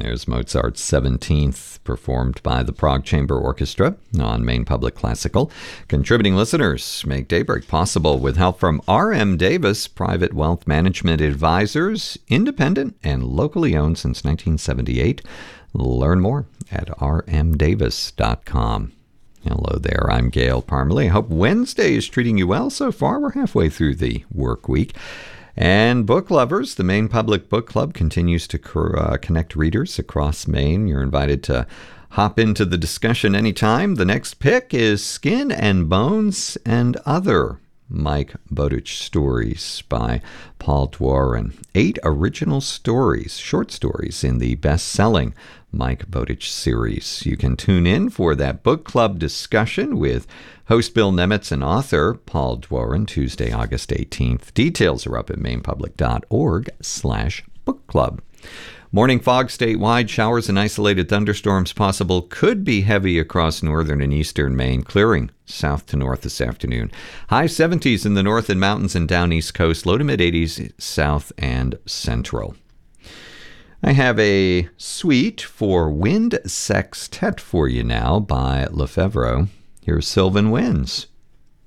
There's Mozart's 17th, performed by the Prague Chamber Orchestra on Maine Public Classical. Contributing listeners make Daybreak possible with help from R.M. Davis, private wealth management advisors, independent and locally owned since 1978. Learn more at rmdavis.com. Hello there, I'm Gail Parmalee. I hope Wednesday is treating you well so far. We're halfway through the work week. And book lovers, the Maine Public Book Club continues to connect readers across Maine. You're invited to hop into the discussion anytime. The next pick is Skin and Bones and Other Mike Bowditch Stories by Paul Dworin. 8 original stories, short stories, in the best-selling Mike Bowditch series. You can tune in for that book club discussion with host Bill Nemitz and author Paul Dworin, Tuesday, August 18th. Details are up at mainepublic.org/book club. Morning fog statewide. Showers and isolated thunderstorms possible. Could be heavy across northern and eastern Maine, clearing south to north this afternoon. High 70s in the north and mountains and down east coast. Low to mid 80s south and central. I have a suite for Wind Sextet for you now by Lefevre. Here's Sylvan Winds.